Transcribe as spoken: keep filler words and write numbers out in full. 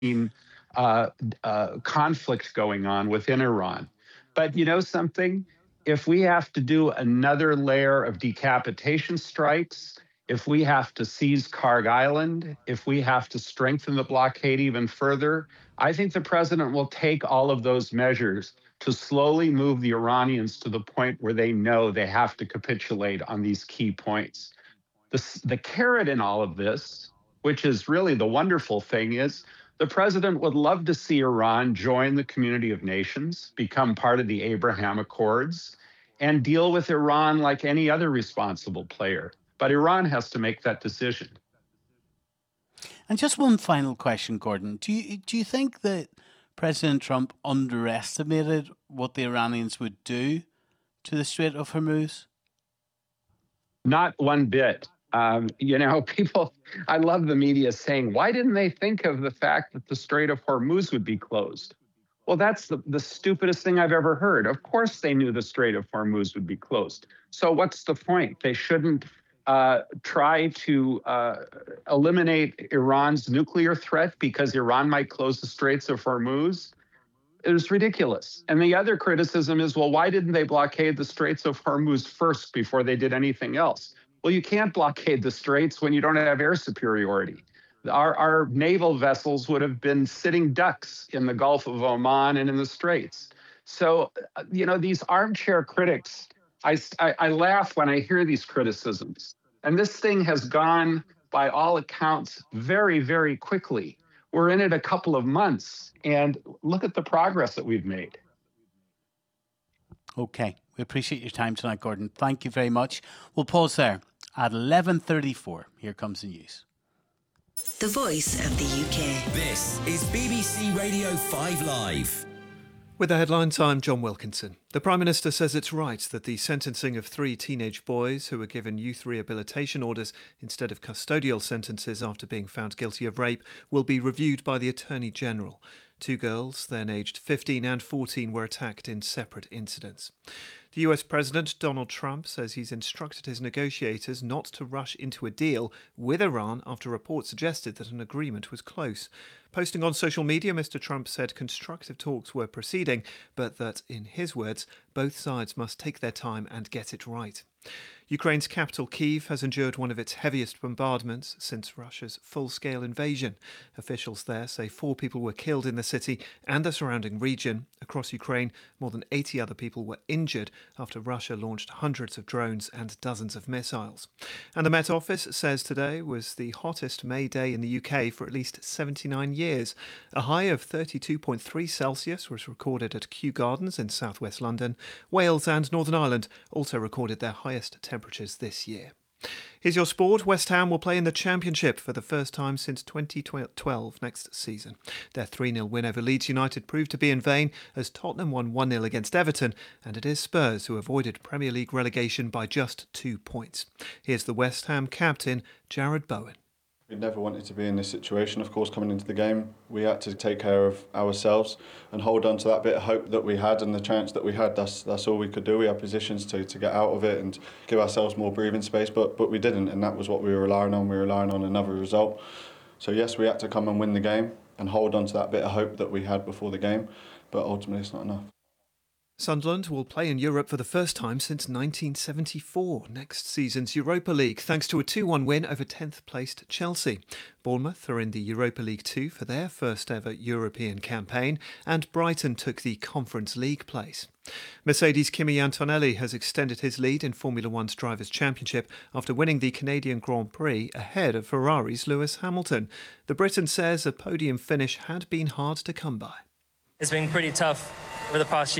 uh, uh, conflict going on within Iran. But you know something? If we have to do another layer of decapitation strikes, if we have to seize Karg Island, if we have to strengthen the blockade even further, I think the president will take all of those measures to slowly move the Iranians to the point where they know they have to capitulate on these key points. The, the carrot in all of this, which is really the wonderful thing, is the president would love to see Iran join the community of nations, become part of the Abraham Accords, and deal with Iran like any other responsible player. But Iran has to make that decision. And just one final question, Gordon. Do you, do you think that President Trump underestimated what the Iranians would do to the Strait of Hormuz? Not one bit. Um, you know, people, I love the media saying, why didn't they think of the fact that the Strait of Hormuz would be closed? Well, that's the, the stupidest thing I've ever heard. Of course they knew the Strait of Hormuz would be closed. So what's the point? They shouldn't uh, try to uh, eliminate Iran's nuclear threat because Iran might close the Straits of Hormuz? It was ridiculous. And the other criticism is, well, why didn't they blockade the Straits of Hormuz first before they did anything else? Well, you can't blockade the straits when you don't have air superiority. Our, our naval vessels would have been sitting ducks in the Gulf of Oman and in the straits. So, you know, these armchair critics, I, I, I laugh when I hear these criticisms. And this thing has gone, by all accounts, very, very quickly. We're in it a couple of months, and look at the progress that we've made. Okay, we appreciate your time tonight, Gordon. Thank you very much. We'll pause there. At eleven thirty-four, here comes the news. The Voice of the U K. This is B B C Radio five Live. With the headlines, I'm John Wilkinson. The Prime Minister says it's right that the sentencing of three teenage boys who were given youth rehabilitation orders instead of custodial sentences after being found guilty of rape will be reviewed by the Attorney General. Two girls, then aged fifteen and fourteen, were attacked in separate incidents. The U S President Donald Trump says he's instructed his negotiators not to rush into a deal with Iran after reports suggested that an agreement was close. Posting on social media, Mister Trump said constructive talks were proceeding, but that, in his words, both sides must take their time and get it right. Ukraine's capital, Kyiv, has endured one of its heaviest bombardments since Russia's full-scale invasion. Officials there say four people were killed in the city and the surrounding region. Across Ukraine, more than eighty other people were injured after Russia launched hundreds of drones and dozens of missiles. And the Met Office says today was the hottest May day in the U K for at least seventy-nine years. A high of thirty-two point three Celsius was recorded at Kew Gardens in southwest London. Wales and Northern Ireland also recorded their highest temperatures this year. Here's your sport. West Ham will play in the Championship for the first time since twenty twelve next season. Their three nil win over Leeds United proved to be in vain as Tottenham won one nil against Everton, and it is Spurs who avoided Premier League relegation by just two points. Here's the West Ham captain, Jarrod Bowen. We never wanted to be in this situation. Of course, coming into the game, we had to take care of ourselves and hold on to that bit of hope that we had and the chance that we had. That's that's all we could do. We had positions to, to get out of it and give ourselves more breathing space, but but we didn't, and that was what we were relying on. We were relying on another result. So yes, we had to come and win the game and hold on to that bit of hope that we had before the game, but ultimately it's not enough. Sunderland will play in Europe for the first time since nineteen seventy-four, next season's Europa League, thanks to a two one win over tenth-placed Chelsea. Bournemouth are in the Europa League two for their first ever European campaign, and Brighton took the Conference League place. Mercedes' Kimi Antonelli has extended his lead in Formula One's Drivers' Championship after winning the Canadian Grand Prix ahead of Ferrari's Lewis Hamilton. The Briton says a podium finish had been hard to come by. It's been pretty tough over the past year.